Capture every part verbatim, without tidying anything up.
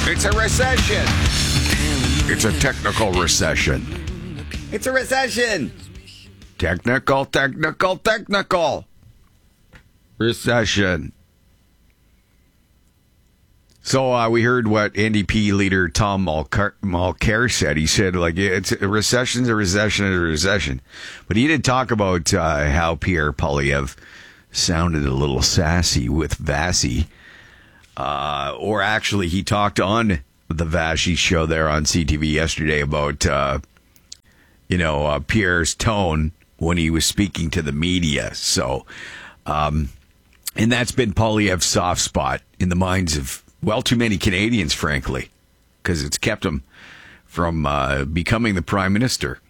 It's a recession. It's a technical recession. It's a recession. Technical, technical, technical. Recession. So uh, we heard what N D P leader Tom Mulcair, Mulcair said. He said, like, it's a recession's a recession is a recession. But he did talk about uh, how Pierre Poilievre sounded a little sassy with Vassy. Uh, or actually, he talked on the Vassy show there on C T V yesterday about, uh, you know, uh, Pierre's tone when he was speaking to the media. So, um, and that's been Poilievre's soft spot in the minds of, well, too many Canadians, frankly, because it's kept him from uh, becoming the prime minister.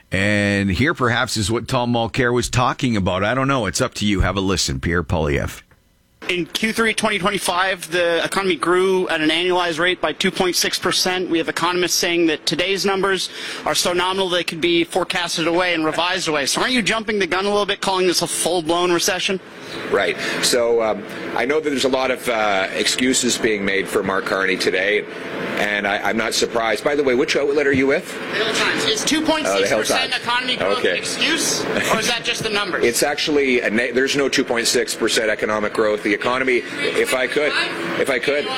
And here, perhaps, is what Tom Mulcair was talking about. I don't know. It's up to you. Have a listen. Pierre Poilievre. In Q three twenty twenty-five, the economy grew at an annualized rate by two point six percent. We have economists saying that today's numbers are so nominal they could be forecasted away and revised away. So aren't you jumping the gun a little bit, calling this a full-blown recession? Right. So um, I know that there's a lot of uh, excuses being made for Mark Carney today, and I, I'm not surprised. By the way, which outlet are you with? The Hill Times. Is two point six percent uh, economy growth okay. an excuse, or is that just the numbers? It's actually, a na- there's no two point six percent economic growth. The economy, if I could, if I could.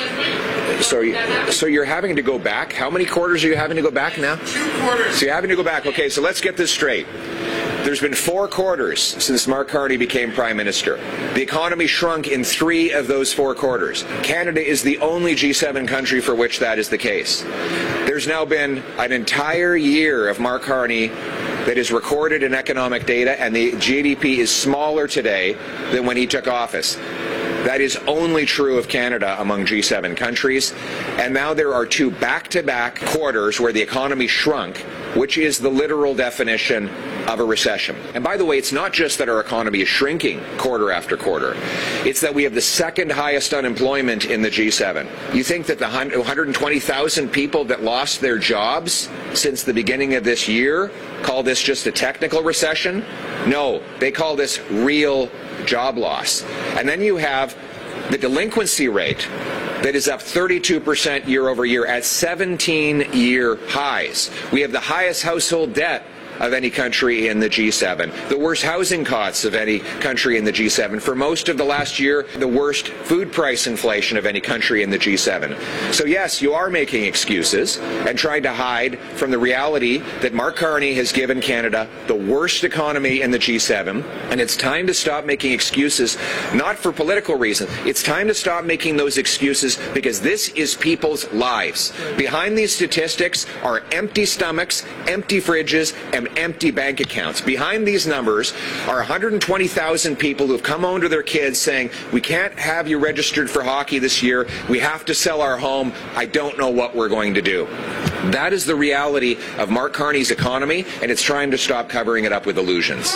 So, you, so you're having to go back? How many quarters are you having to go back now? Two quarters. So you're having to go back. Okay, so let's get this straight. There's been four quarters since Mark Carney became Prime Minister. The economy shrunk in three of those four quarters. Canada is the only G seven country for which that is the case. There's now been an entire year of Mark Carney that is recorded in economic data, and the G D P is smaller today than when he took office. That is only true of Canada among G seven countries. And now there are two back-to-back quarters where the economy shrunk, which is the literal definition of a recession. And by the way, it's not just that our economy is shrinking quarter after quarter. It's that we have the second highest unemployment in the G seven. You think that the one hundred twenty thousand people that lost their jobs since the beginning of this year call this just a technical recession? No, they call this real job loss. And then you have the delinquency rate that is up thirty-two percent year over year at seventeen-year highs. We have the highest household debt of any country in the G seven, the worst housing costs of any country in the G seven. For most of the last year, the worst food price inflation of any country in the G seven. So yes, you are making excuses and trying to hide from the reality that Mark Carney has given Canada the worst economy in the G seven, and it's time to stop making excuses, not for political reasons. It's time to stop making those excuses because this is people's lives. Behind these statistics are empty stomachs, empty fridges, and empty bank accounts. Behind these numbers are one hundred twenty thousand people who have come home to their kids saying, we can't have you registered for hockey this year. We have to sell our home. I don't know what we're going to do. That is the reality of Mark Carney's economy, and it's trying to stop covering it up with illusions.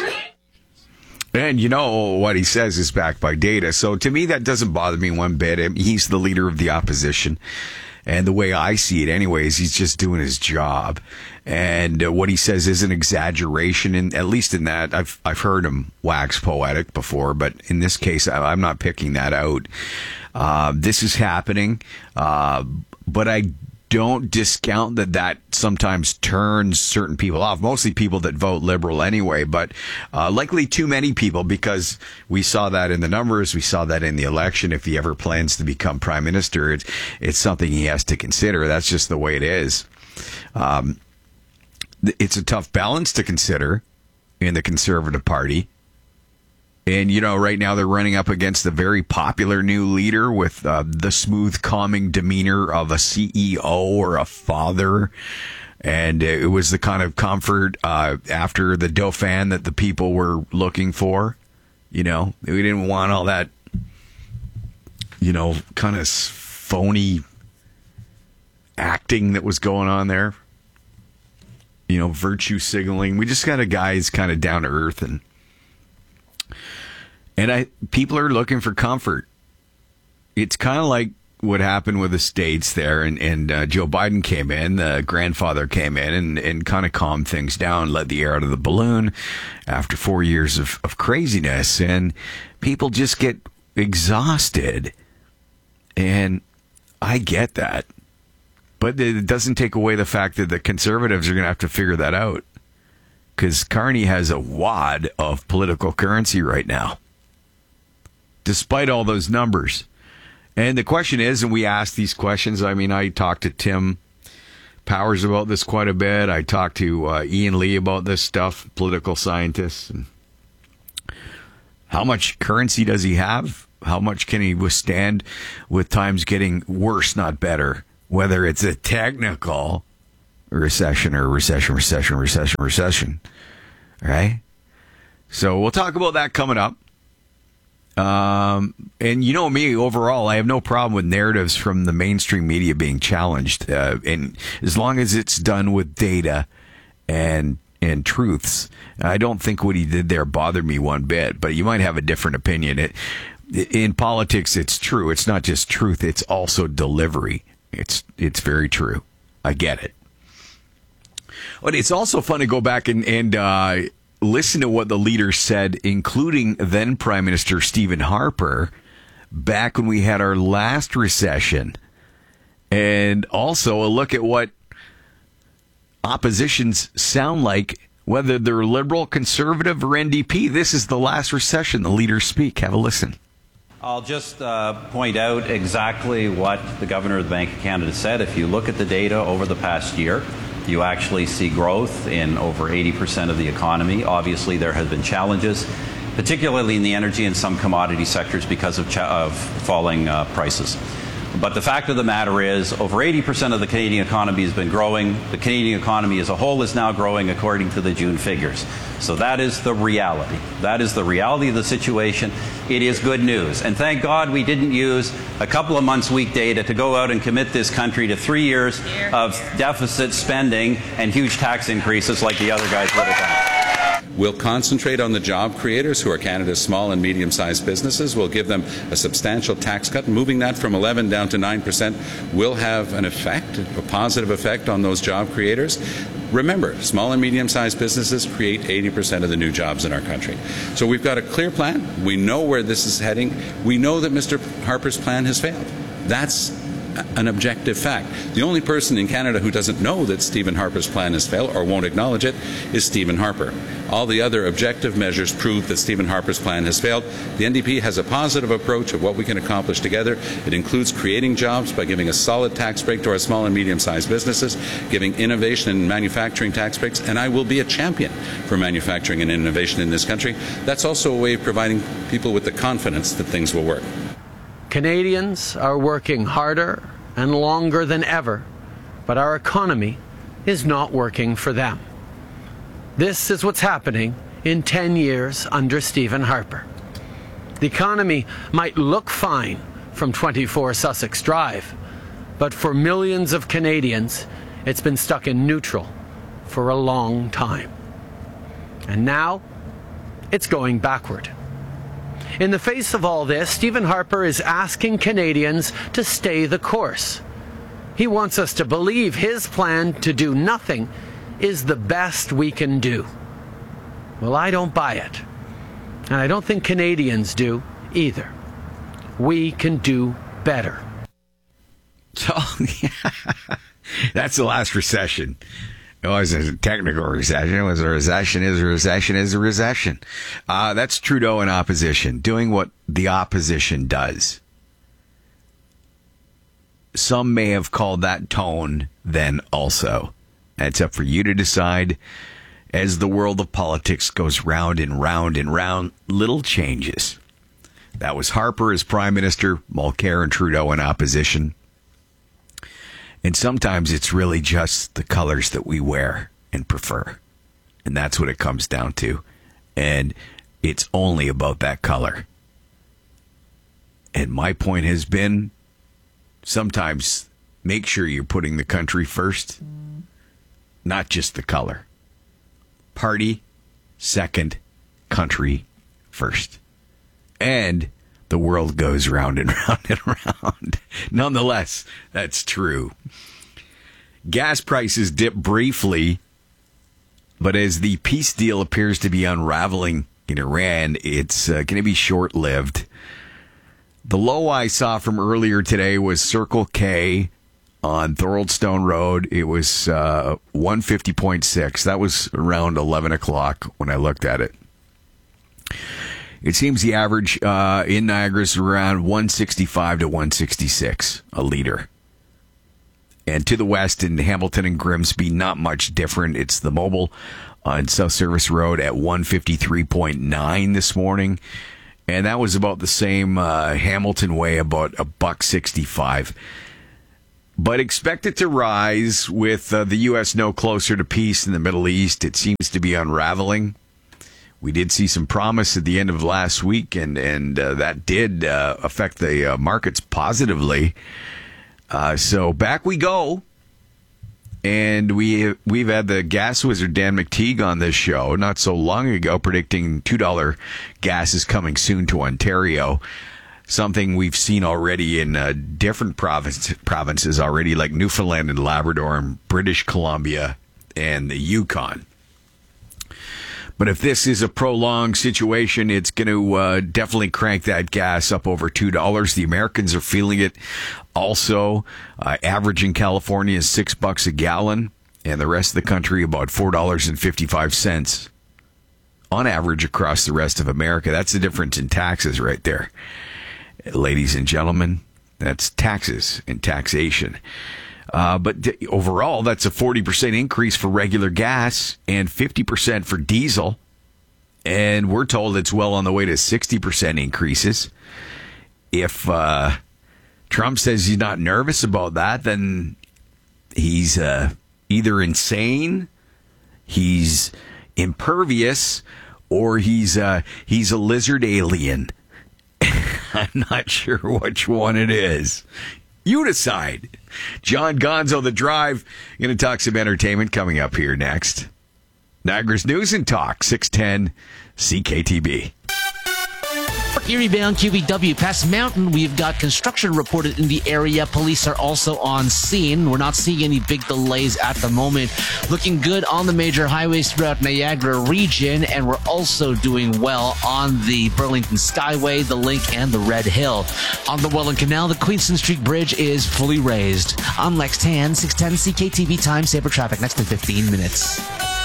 And you know what he says is backed by data. So to me, that doesn't bother me one bit. I mean, he's the leader of the opposition. And the way I see it anyways, he's just doing his job. And uh, what he says is an exaggeration, and at least in that, I've I've heard him wax poetic before, but in this case, I, I'm not picking that out. Uh, this is happening, uh, but I don't discount that that sometimes turns certain people off, mostly people that vote Liberal anyway, but uh, likely too many people, because we saw that in the numbers, we saw that in the election. If he ever plans to become Prime Minister, it's, it's something he has to consider. That's just the way it is. Um, it's a tough balance to consider in the Conservative Party. And, you know, right now they're running up against the very popular new leader with uh, the smooth, calming demeanor of a C E O or a father. And it was the kind of comfort uh, after the Dauphin that the people were looking for. You know, we didn't want all that, you know, kind of phony acting that was going on there. You know, virtue signaling. We just got a guy who's kind of down to earth, and And I people are looking for comfort. It's kind of like what happened with the states there, and, and uh, Joe Biden came in, the grandfather came in and, and kind of calmed things down, let the air out of the balloon after four years of, of craziness. And people just get exhausted. And I get that. But it doesn't take away the fact that the Conservatives are going to have to figure that out. Because Carney has a wad of political currency right now, despite all those numbers. And the question is, and we ask these questions, I mean, I talked to Tim Powers about this quite a bit. I talked to uh, Ian Lee about this stuff, political scientists. And how much currency does he have? How much can he withstand with times getting worse, not better? Whether it's a technical recession or recession, recession, recession, recession. Right? So we'll talk about that coming up. Um, and you know me, overall, I have no problem with narratives from the mainstream media being challenged. Uh, and as long as it's done with data and and truths. I don't think what he did there bothered me one bit, but you might have a different opinion. It, in politics, it's true. It's not just truth. It's also delivery. It's it's very true. I get it. But it's also fun to go back and, and uh, listen to what the leaders said, including then Prime Minister Stephen Harper, back when we had our last recession. And also a look at what oppositions sound like, whether they're liberal, conservative, or N D P. This is the last recession. The leaders speak. Have a listen. I'll just uh, point out exactly what the Governor of the Bank of Canada said. If you look at the data over the past year, you actually see growth in over eighty percent of the economy. Obviously, there have been challenges, particularly in the energy and some commodity sectors because of, cha- of falling uh, prices. But the fact of the matter is, over eighty percent of the Canadian economy has been growing. The Canadian economy as a whole is now growing according to the June figures. So that is the reality. That is the reality of the situation. It is good news. And thank God we didn't use a couple of months' weak data to go out and commit this country to three years of deficit spending and huge tax increases like the other guys would have done. We'll concentrate on the job creators who are Canada's small and medium-sized businesses. We'll give them a substantial tax cut. Moving that from eleven down to nine percent will have an effect, a positive effect on those job creators. Remember, small and medium-sized businesses create eighty percent of the new jobs in our country. So we've got a clear plan. We know where this is heading. We know that Mister Harper's plan has failed. That's an objective fact. The only person in Canada who doesn't know that Stephen Harper's plan has failed or won't acknowledge it is Stephen Harper. All the other objective measures prove that Stephen Harper's plan has failed. The N D P has a positive approach of what we can accomplish together. It includes creating jobs by giving a solid tax break to our small and medium-sized businesses, giving innovation and manufacturing tax breaks, and I will be a champion for manufacturing and innovation in this country. That's also a way of providing people with the confidence that things will work. Canadians are working harder and longer than ever, but our economy is not working for them. This is what's happening in ten years under Stephen Harper. The economy might look fine from twenty-four Sussex Drive, but for millions of Canadians, it's been stuck in neutral for a long time. And now, it's going backward. In the face of all this, Stephen Harper is asking Canadians to stay the course. He wants us to believe his plan to do nothing is the best we can do. Well, I don't buy it. And I don't think Canadians do either. We can do better. Oh, yeah. That's the last recession. It wasn't a technical recession. It was a recession is a recession is a recession. Uh, that's Trudeau in opposition, doing what the opposition does. Some may have called that tone then also. It's up for you to decide as the world of politics goes round and round and round, little changes. That was Harper as Prime Minister, Mulcair and Trudeau in opposition. And sometimes it's really just the colors that we wear and prefer. And that's what it comes down to. And it's only about that color. And my point has been, sometimes make sure you're putting the country first, not just the color. Party second, country first. And the world goes round and round and round. Nonetheless, that's true. Gas prices dip briefly, but as the peace deal appears to be unraveling in Iran, it's uh, going to be short-lived. The low I saw from earlier today was Circle K on Thoroldstone Road, it was uh, one fifty point six. That was around eleven o'clock when I looked at it. It seems the average uh, in Niagara is around one sixty-five to one sixty-six a liter. And to the west in Hamilton and Grimsby, not much different. It's the Mobile on South Service Road at one fifty-three point nine this morning. And that was about the same uh, Hamilton Way, about a buck sixty-five. But expect it to rise with uh, the U S no closer to peace in the Middle East. It seems to be unraveling. We did see some promise at the end of last week, and, and uh, that did uh, affect the uh, markets positively. Uh, so back we go. And we, we've had the gas wizard Dan McTeague on this show not so long ago predicting two dollars gas is coming soon to Ontario. Something we've seen already in uh, different province, provinces already, like Newfoundland and Labrador and British Columbia and the Yukon. But if this is a prolonged situation, it's going to uh, definitely crank that gas up over two dollars. The Americans are feeling it also. Uh, average in California is six bucks a gallon, and the rest of the country about four dollars and fifty-five cents on average across the rest of America. That's the difference in taxes right there. Ladies and gentlemen, that's taxes and taxation. Uh, but d- overall, that's a forty percent increase for regular gas and fifty percent for diesel. And we're told it's well on the way to sixty percent increases. If uh, Trump says he's not nervous about that, then he's uh, either insane, he's impervious, or he's uh, he's a lizard alien. I'm not sure which one it is. You decide. John Gonzo, The Drive. Going to talk some entertainment coming up here next. Niagara's News and Talk, six ten C K T B. Erie bound Q B W past Mountain. We've got construction reported in the area. Police are also on scene. We're not seeing any big delays at the moment. Looking good on the major highways throughout Niagara region, and we're also doing well on the Burlington Skyway, the Link, and the Red Hill. On the Welland Canal, the Queenston Street Bridge is fully raised. I'm Lex Tan, six ten C K T V time saver traffic next in fifteen minutes.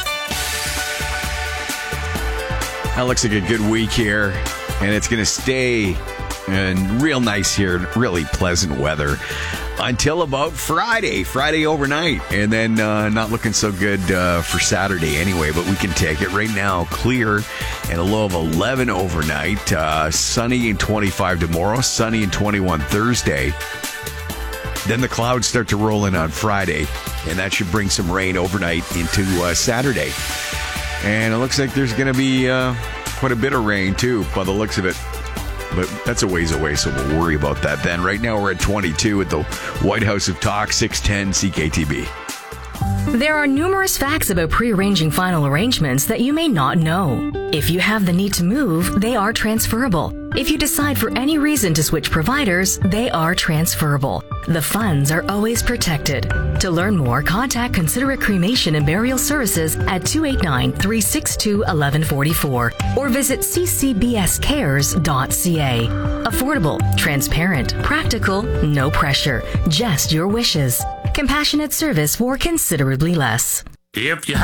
That looks like a good week here. And it's going to stay and real nice here, really pleasant weather until about Friday, Friday overnight. And then uh, not looking so good uh, for Saturday anyway, but we can take it. Right now, clear and a low of eleven overnight. Uh, sunny and twenty-five tomorrow, sunny and twenty-one Thursday. Then the clouds start to roll in on Friday, and that should bring some rain overnight into uh, Saturday. And it looks like there's going to be Uh, quite a bit of rain, too, by the looks of it. But that's a ways away, so we'll worry about that then. Right now, we're at twenty-two at the White House of Talk, six ten C K T B. There are numerous facts about pre-arranging final arrangements that you may not know. If you have the need to move, they are transferable. If you decide for any reason to switch providers, they are transferable. The funds are always protected. To learn more, contact Considerate Cremation and Burial Services at two eight nine, three six two, one one four four or visit c c b s cares dot c a. Affordable, transparent, practical, no pressure, just your wishes. Compassionate service for considerably less. If you